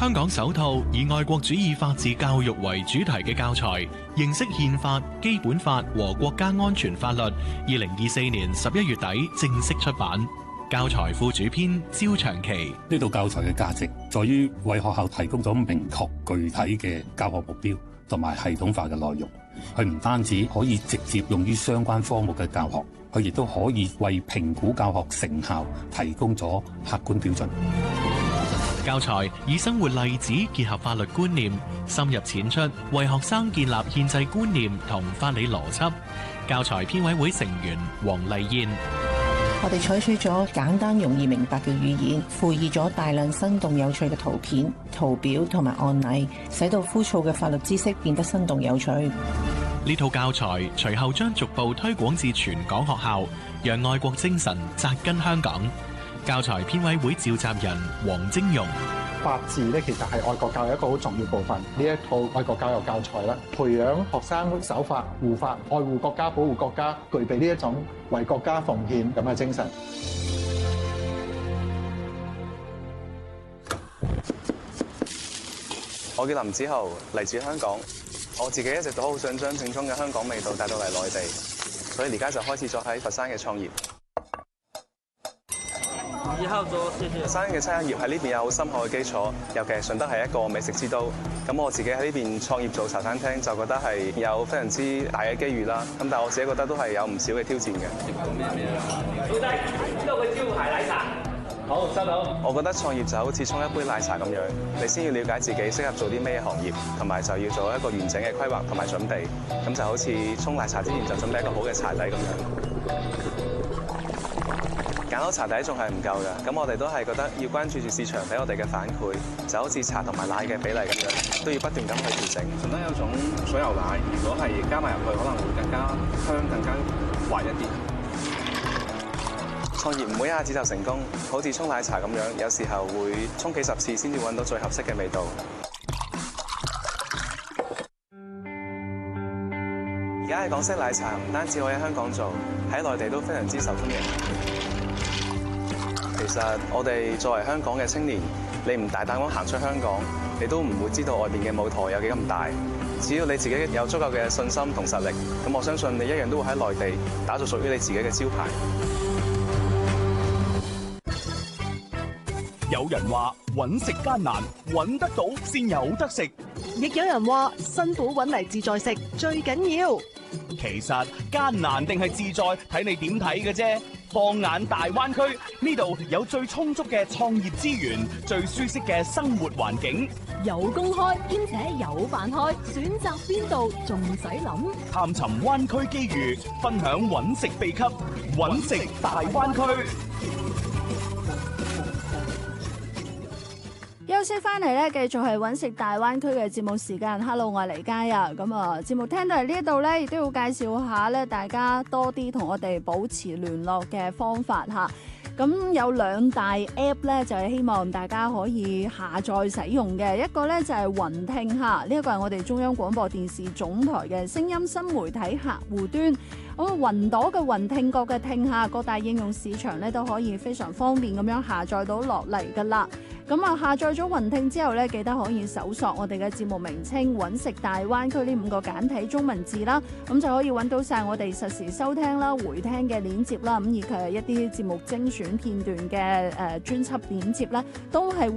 香港首套以愛國主義法治教育為主題嘅教材《認識憲法、基本法和國家安全法律》，2024年11月底正式出版。教材副主編焦長期： 呢套教材嘅價值在於為學校提供咗明確具體嘅教學目標同埋系統化嘅內容。佢唔單止可以直接用於相關科目嘅教學，佢亦都可以為評估教學成效提供咗客觀標準。 教材以生活例子結合法律觀念，深入淺出，為學生建立憲制觀念同法理邏輯。教材編委會成員黃麗燕： 我哋採取咗簡單容易明白嘅語言，附以咗大量生動有趣嘅圖片、圖表同埋案例，使到枯燥嘅法律知識變得生動有趣。 呢套教材隨後將逐步推廣至全港學校，讓愛國精神扎根香港。教材編委會召集人黃晶容： 法治咧，其實係愛國教育一個好重要部分。呢一套愛國教育教材啦，培養學生守法、護法、愛護國家、保護國家，具備呢一種為國家奉獻咁嘅精神。 我叫林子豪，嚟自香港。我自己一直都好想將正宗嘅香港味道帶到嚟內地，所以而家就開始咗喺佛山嘅創業。佛山嘅餐飲業喺呢邊有好深厚嘅基礎，尤其係順德係一個美食之都。咁我自己喺呢邊創業做茶餐廳，就覺得係有非常之大嘅機遇啦。咁但係我自己覺得都係有唔少嘅挑戰嘅。老細，呢度嘅招牌奶茶。好，收到。我覺得創業就好似沖一杯奶茶咁樣，你先要了解自己適合做啲咩行業，同埋就要做一個完整嘅規劃同埋準備。咁就好似沖奶茶之前就準備一個好嘅茶底咁樣。揀好茶底仲係唔夠㗎，咁我哋都係覺得要關注住市場俾我哋嘅反饋，就好似茶同埋奶嘅比例咁樣，都要不斷咁去調整。順德有種水牛奶，如果係加埋入去，可能會更加香、更加滑一啲。創業唔會一下子就成功，好似沖奶茶咁樣，有時候會沖幾十次先至揾到最合適嘅味道。而家嘅港式奶茶唔單止可以喺香港做，喺內地都非常之受歡迎。其實我哋作為香港嘅青年，你唔大膽咁行出香港，你都唔會知道外邊嘅舞台有幾咁大。只要你自己有足夠嘅信心同實力，咁我相信你一樣都會喺內地打造屬於你自己嘅招牌。 有人話揾食艱難，揾得到先有得食； 亦有人話辛苦揾嚟自在食最緊要。 其實艱難定係自在，睇你點睇嘅啫。放眼大灣區，呢度有最充足嘅創業資源，最舒適嘅生活環境， 有工開兼且有飯開，選擇邊度仲唔使諗？ 探尋灣區機遇，分享揾食秘笈，揾食大灣區。 休息翻嚟咧，繼續係揾食大灣區嘅節目時間。Hello， 我係黎嘉啊。咁啊，節目聽到嚟呢一度咧，亦都要介紹下咧，大家多啲同我哋保持聯絡嘅方法嚇。咁有兩大 app 咧，就係希望大家可以下載使用嘅。一個咧就係雲聽嚇，呢一個係我哋中央廣播電視總台嘅聲音新媒體客戶端。咁雲朵嘅雲，聽覺嘅聽下，各大應用市場咧都可以非常方便咁樣下載到落嚟噶啦。咁啊，下載咗雲聽之後咧，記得可以搜索我哋嘅節目名稱揾食大灣區呢5個簡體中文字啦，咁就可以揾到晒我哋實時收聽啦、回聽嘅鏈接啦，咁以及一啲節目精選片段嘅專輯鏈接啦，都係